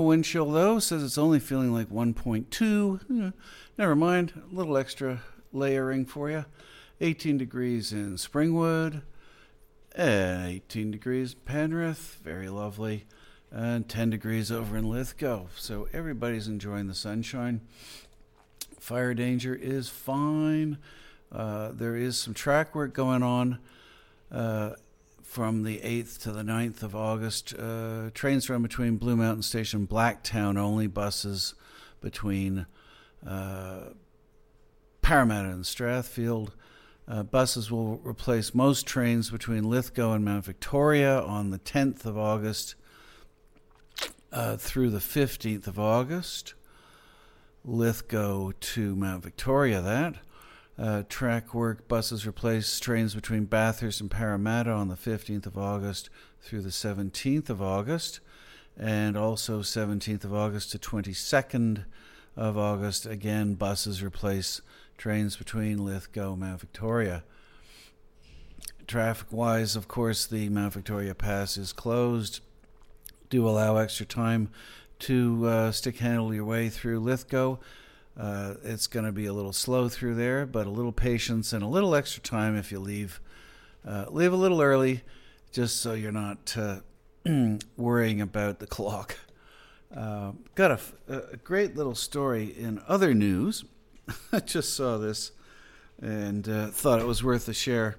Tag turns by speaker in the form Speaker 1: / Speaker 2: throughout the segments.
Speaker 1: Wind chill, though, says it's only feeling like 1.2. Never mind, a little extra layering for you. 18 degrees in Springwood, 18 degrees in Penrith, very lovely, and 10 degrees over in Lithgow. So everybody's enjoying the sunshine. Fire danger is fine. There is some track work going on from the 8th to the 9th of August. Trains run between Blue Mountain Station and Blacktown only. Buses between Parramatta and Strathfield. Buses will replace most trains between Lithgow and Mount Victoria on the 10th of August through the 15th of August. Lithgow to Mount Victoria, that. Track work buses replace trains between Bathurst and Parramatta on the 15th of August through the 17th of August, and also 17th of August to 22nd of August. Again, buses replace trains between Lithgow and Mount Victoria. Traffic-wise, of course, the Mount Victoria Pass is closed. Do allow extra time to stick-handle your way through Lithgow. It's going to be a little slow through there, but a little patience and a little extra time if you leave a little early, just so you're not worrying about the clock. Got a great little story in other news. I just saw this and thought it was worth a share.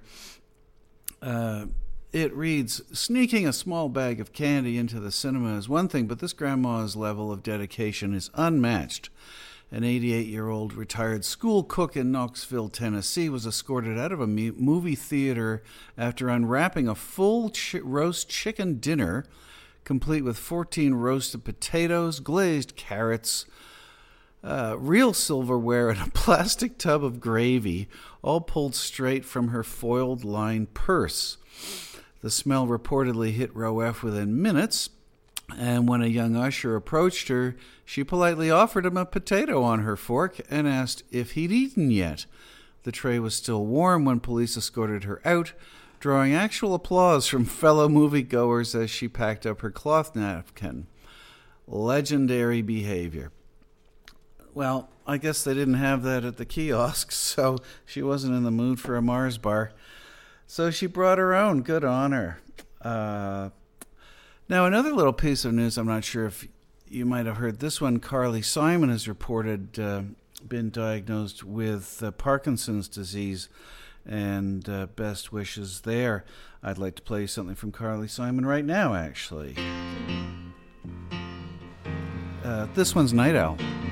Speaker 1: It reads, sneaking a small bag of candy into the cinema is one thing, but this grandma's level of dedication is unmatched. An 88-year-old retired school cook in Knoxville, Tennessee, was escorted out of a movie theater after unwrapping a full roast chicken dinner, complete with 14 roasted potatoes, glazed carrots, real silverware, and a plastic tub of gravy, all pulled straight from her foiled-lined purse. The smell reportedly hit Row F within minutes, and when a young usher approached her, she politely offered him a potato on her fork and asked if he'd eaten yet. The tray was still warm when police escorted her out, drawing actual applause from fellow moviegoers as she packed up her cloth napkin. Legendary behavior. Well, I guess they didn't have that at the kiosks, so she wasn't in the mood for a Mars bar. So she brought her own. Good on her. Now, another little piece of news, I'm not sure if you might have heard this one. Carly Simon has reported been diagnosed with Parkinson's disease, and best wishes there. I'd like to play you something from Carly Simon right now, actually. This one's Night Owl.